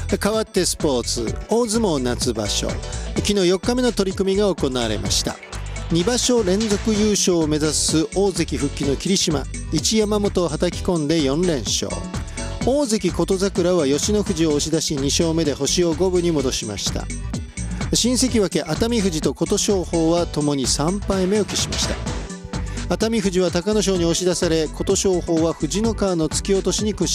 変わってスポーツ、大相撲夏場所、昨日4日目の取り組みが行われました。2場所連続優勝を目指す大関復帰の霧島、一山本を叩き込んで4連勝。大関琴櫻は吉野富士を押し出し2勝目で星を五分に戻しました。新関脇熱海富士と琴勝峰はともに3敗目を喫しました。熱海富士は隆の勝に押し出され、琴勝峰は藤の川の突き落としに屈し